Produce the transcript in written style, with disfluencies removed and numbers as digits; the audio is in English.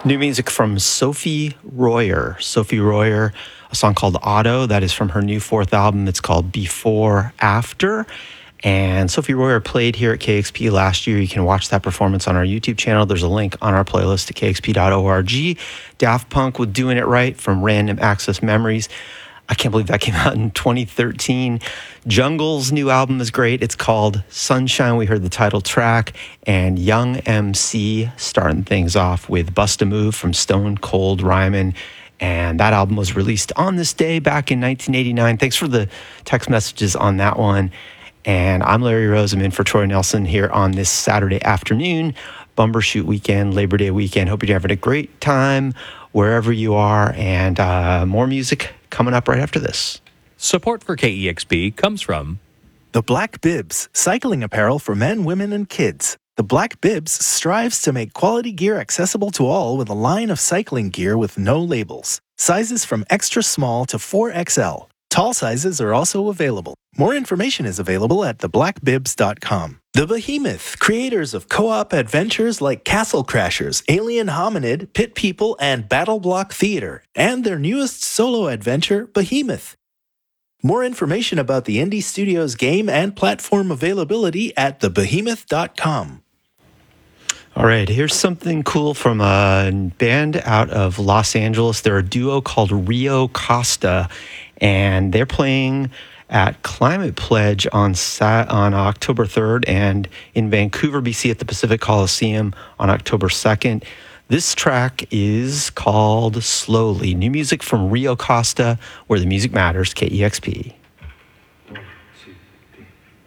New music from Sophie Royer. Sophie Royer, a song called Auto. That is from her new fourth album. It's called Before After. And Sophie Royer played here at KXP last year. You can watch that performance on our YouTube channel. There's a link on our playlist at kxp.org. Daft Punk with Doing It Right from Random Access Memories. I can't believe that came out in 2013. Jungle's new album is great. It's called Sunshine. We heard the title track. And Young MC starting things off with Bust a Move from Stone Cold Rhymin'. And that album was released on this day back in 1989. Thanks for the text messages on that one. And I'm Larry Rose. I'm in for Troy Nelson here on this Saturday afternoon, Bumbershoot weekend, Labor Day weekend. Hope you're having a great time wherever you are. And more music coming up right after this. Support for KEXP comes from The Black Bibs, cycling apparel for men, women, and kids. The Black Bibs strives to make quality gear accessible to all with a line of cycling gear with no labels. Sizes from extra small to 4XL. Tall sizes are also available. More information is available at theblackbibs.com. The Behemoth, creators of co-op adventures like Castle Crashers, Alien Hominid, Pit People, and Battle Block Theater, and their newest solo adventure, Behemoth. More information about the Indie Studios game and platform availability at thebehemoth.com. All right, here's something cool from a band out of Los Angeles. They're a duo called Rio Costa, and they're playing at Climate Pledge on October 3rd and in Vancouver, BC at the Pacific Coliseum on October 2nd. This track is called Slowly. New music from Rio Costa, where the music matters, KEXP.